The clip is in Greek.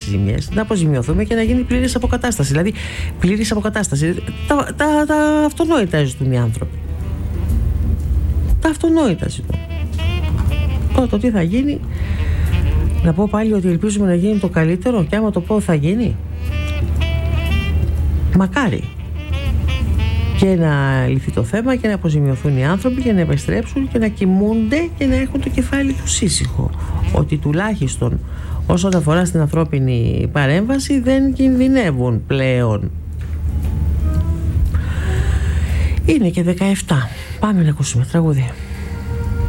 ζημιές, να αποζημιωθούμε και να γίνει πλήρης αποκατάσταση. Δηλαδή, πλήρης αποκατάσταση. Τα αυτονόητα ζητούν οι άνθρωποι. Τα αυτονόητα ζητούν. Το τι θα γίνει, να πω πάλι ότι ελπίζουμε να γίνει το καλύτερο, και άμα το πω θα γίνει. Μακάρι. Και να λυθεί το θέμα και να αποζημιωθούν οι άνθρωποι και να επιστρέψουν και να κοιμούνται και να έχουν το κεφάλι τους ήσυχο. Ότι τουλάχιστον όσον αφορά στην ανθρώπινη παρέμβαση δεν κινδυνεύουν πλέον. Είναι και 17. Πάμε να ακούσουμε τραγούδι.